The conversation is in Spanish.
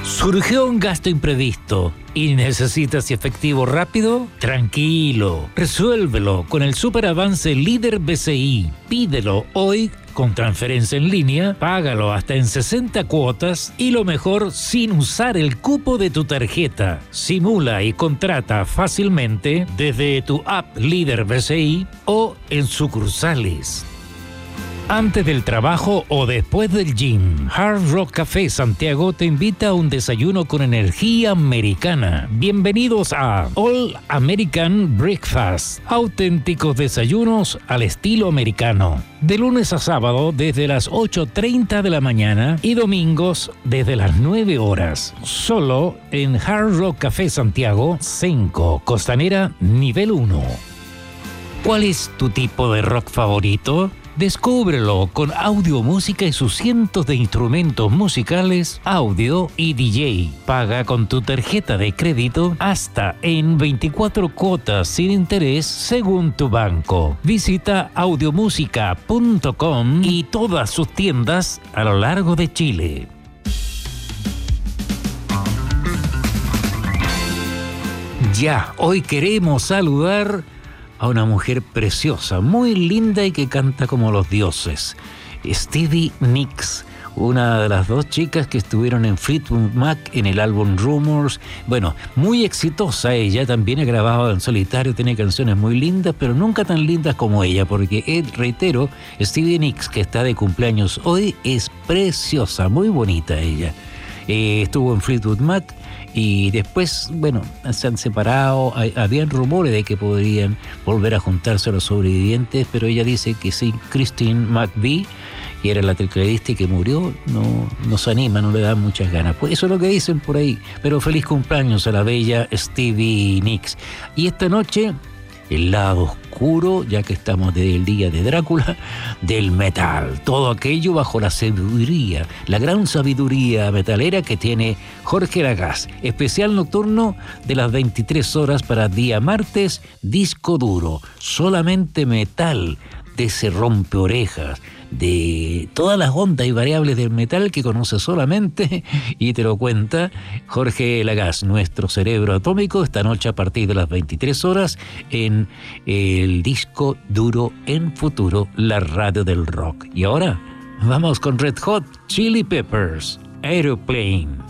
¿Surgió un gasto imprevisto y necesitas efectivo rápido? Tranquilo, resuélvelo con el superavance Líder BCI. Pídelo hoy con transferencia en línea, págalo hasta en 60 cuotas y lo mejor sin usar el cupo de tu tarjeta. Simula y contrata fácilmente desde tu app Líder BCI o en sucursales. Antes del trabajo o después del gym, Hard Rock Café Santiago te invita a un desayuno con energía americana. Bienvenidos a All American Breakfast, auténticos desayunos al estilo americano. De lunes a sábado desde las 8:30 de la mañana y domingos desde las 9 horas. Solo en Hard Rock Café Santiago, 5, Costanera, nivel 1. ¿Cuál es tu tipo de rock favorito? Descúbrelo con audio, música y sus cientos de instrumentos musicales, audio y DJ. Paga con tu tarjeta de crédito hasta en 24 cuotas sin interés según tu banco. Visita audiomusica.com y todas sus tiendas a lo largo de Chile. Ya, hoy queremos saludar a una mujer preciosa, muy linda y que canta como los dioses. Stevie Nicks, una de las dos chicas que estuvieron en Fleetwood Mac en el álbum Rumors. Bueno, muy exitosa ella, también ha grabado en solitario, tiene canciones muy lindas, pero nunca tan lindas como ella, porque, reitero, Stevie Nicks, que está de cumpleaños hoy, es preciosa, muy bonita ella. Estuvo en Fleetwood Mac y después, bueno, se han separado. Habían rumores de que podrían volver a juntarse a los sobrevivientes, pero ella dice que sí. Christine McVie, que era la tecladista y que murió, no se anima, no le dan muchas ganas. Pues eso es lo que dicen por ahí. Pero feliz cumpleaños a la bella Stevie Nicks. Y esta noche, el lado oscuro, ya que estamos desde el día de Drácula, del metal. Todo aquello bajo la sabiduría, la gran sabiduría metalera que tiene Jorge Lagaz. Especial nocturno de las 23 horas para día martes, disco duro. Solamente metal, de ese rompeorejas, de todas las ondas y variables del metal que conoce solamente y te lo cuenta Jorge Lagaz, nuestro cerebro atómico, esta noche a partir de las 23 horas en el disco duro en futuro, la radio del rock. Y ahora vamos con Red Hot Chili Peppers, Aeroplane.